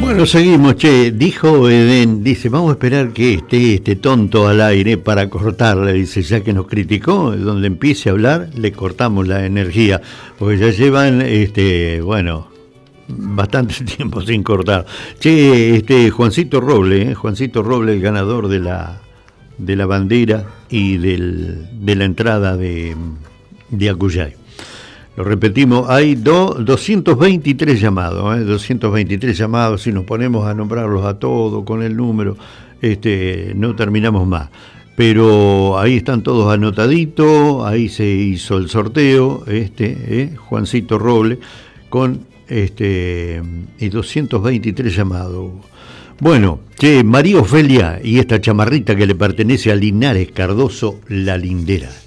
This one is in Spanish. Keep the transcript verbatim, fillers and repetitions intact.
Bueno, seguimos, che. Dijo Edén, dice, vamos a esperar que esté este tonto al aire para cortarle. Dice, ya que nos criticó, donde empiece a hablar, le cortamos la energía. Porque ya llevan, este, bueno, bastante tiempo sin cortar. Che, este, Juancito Roble, ¿eh? Juancito Roble, el ganador de la, de la bandera y del, de la entrada de, de Acuyay. Lo repetimos, hay do, doscientos veintitrés llamados, ¿eh? doscientos veintitrés llamados, si nos ponemos a nombrarlos a todos con el número, este, no terminamos más. Pero ahí están todos anotaditos, ahí se hizo el sorteo, este, ¿eh? Juancito Roble, con este, y doscientos veintitrés llamados. Bueno, che, María Ofelia y esta chamarrita que le pertenece a Linares Cardoso, La Lindera.